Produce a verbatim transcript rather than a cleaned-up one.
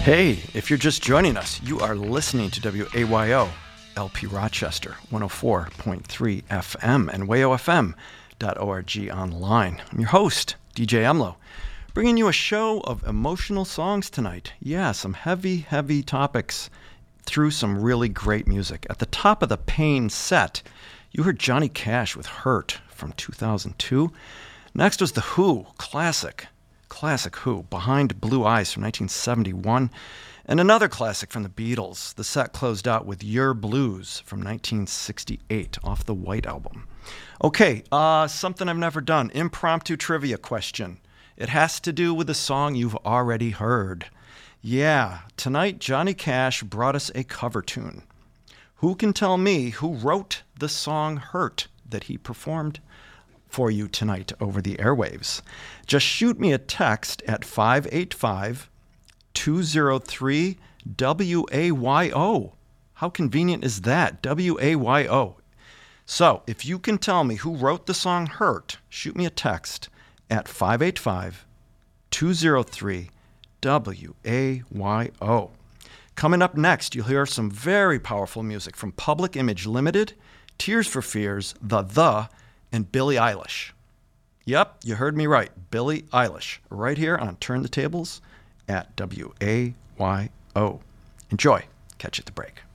Hey, if you're just joining us, you are listening to W A Y O, L P Rochester, one oh four point three F M and way o f m dot org online. I'm your host, D J Emlo, bringing you a show of emotional songs tonight. Yeah, some heavy, heavy topics through some really great music. At the top of the Pain set, you heard Johnny Cash with Hurt from two thousand two. Next was The Who, classic. Classic Who, Behind Blue Eyes from nineteen seventy-one, and another classic from the Beatles. The set closed out with Your Blues from nineteen sixty-eight off the White Album. Okay, uh, something I've never done, impromptu trivia question. It has to do with a song you've already heard. Yeah, tonight Johnny Cash brought us a cover tune. Who can tell me who wrote the song Hurt that he performed for you tonight over the airwaves? Just shoot me a text at five eight five, two oh three, W A Y O. How convenient is that? W A Y O. So, if you can tell me who wrote the song Hurt, shoot me a text at five eight five, two oh three, W A Y O. Coming up next, you'll hear some very powerful music from Public Image Limited, Tears for Fears, The The, and Billie Eilish. Yep, you heard me right. Billie Eilish, right here on Turn the Tables at W A Y O. Enjoy. Catch you at the break.